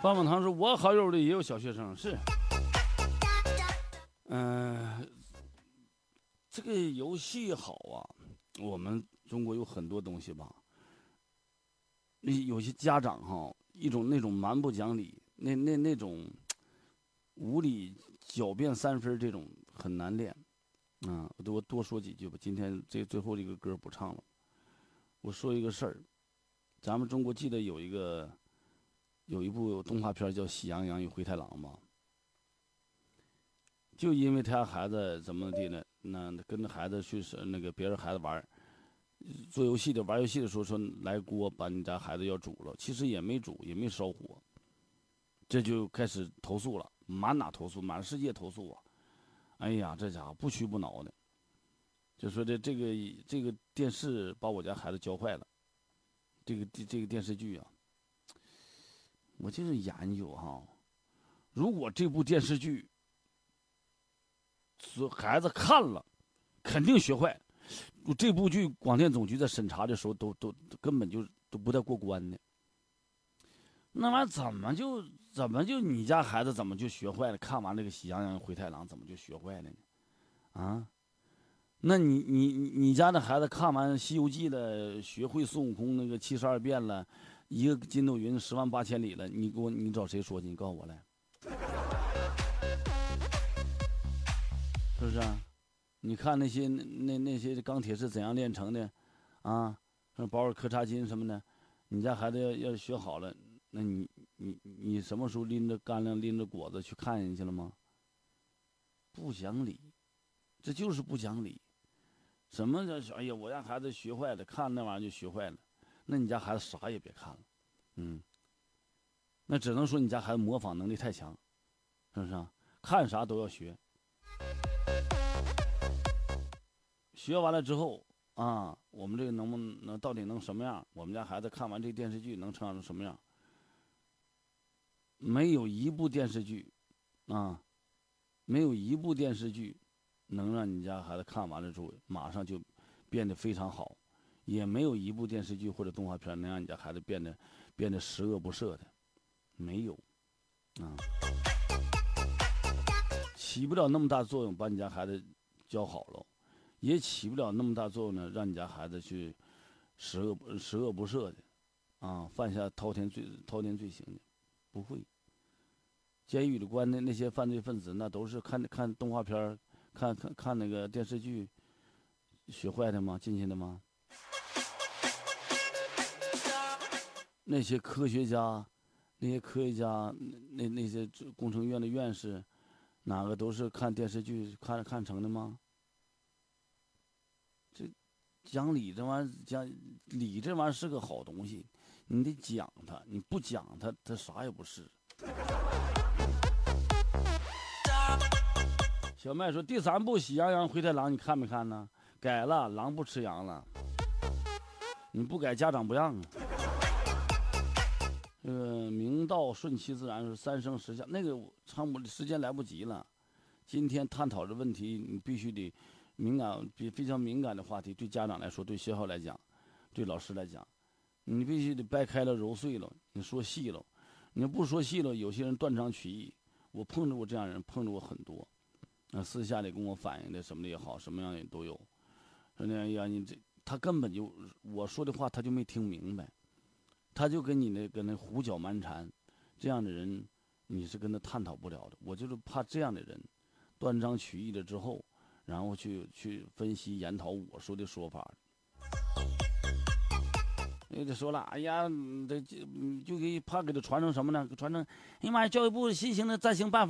棒棒糖说：“我好友里也有小学生，是，这个游戏好啊，我们中国有很多东西吧。有些家长哈，一种那种蛮不讲理，那种无理狡辩三分，这种很难练。我多说几句吧。今天最后这个歌不唱了。我说一个事儿，咱们中国记得有一部动画片叫《喜羊羊与灰太狼》吗？就因为他家孩子怎么地呢？那跟着孩子去那个别人孩子玩，做游戏的玩游戏的时候说来锅把你家孩子要煮了，其实也没煮，也没烧火，这就开始投诉了，满哪投诉，满世界投诉啊！哎呀，这家伙不屈不挠的，就说这个电视把我家孩子教坏了，这个电视剧啊，我就是研究哈，如果这部电视剧孩子看了，肯定学坏。这部剧广电总局在审查的时候都根本就都不带过关的。那玩意儿怎么就你家孩子怎么就学坏了？看完这个《喜羊羊灰太狼》怎么就学坏了呢？啊？那你家的孩子看完《西游记》了，学会孙悟空那个72变了，一个筋斗云108000里了，你找谁说去？你告诉我来，是不是啊？你看那些钢铁是怎样炼成的，啊，什么保尔柯察金什么的，你家孩子要学好了，那你什么时候拎着干粮拎着果子去看人去了吗？不讲理，这就是不讲理。什么叫哎呀，我家孩子学坏了，看那玩意儿就学坏了，那你家孩子啥也别看了，那只能说你家孩子模仿能力太强，是不是啊？看啥都要学。学完了之后啊，我们这个能不能到底能什么样？我们家孩子看完这电视剧能成长成什么样？没有一部电视剧，啊，没有一部电视剧能让你家孩子看完了之后马上就变得非常好，也没有一部电视剧或者动画片能让你家孩子变得十恶不赦的，没有，啊，起不了那么大作用把你家孩子教好了。也起不了那么大作用呢，让你家孩子去十恶不赦的，啊，犯下滔天罪行的，不会。监狱里关的那些犯罪分子，那都是看动画片看那个电视剧学坏的吗？进去的吗？那些科学家，那些工程院的院士，哪个都是看电视剧看成的吗？讲理这玩意儿，讲理这玩意儿是个好东西，你得讲它，你不讲它，它啥也不是。小麦说第3部《喜羊羊灰太狼》你看没看呢？改了，狼不吃羊了。你不改，家长不让啊。明道顺其自然是3生10相，那个长不时间来不及了。今天探讨的问题，你必须得。非常敏感的话题，对家长来说，对学校来讲，对老师来讲，你必须得掰开了揉碎了，你说细了，你不说细了，有些人断章取义。我碰着过这样人，碰着过很多，私下里跟我反映的什么的也好，什么样的都有。说那呀，他根本就我说的话他就没听明白，他就跟你跟那胡搅蛮缠，这样的人你是跟他探讨不了的。我就是怕这样的人，断章取义了之后。然后去分析研讨我说的说法，就说了，哎呀，就怕给他传成什么呢？传成，哎呀妈呀，教育部新型的暂行办法。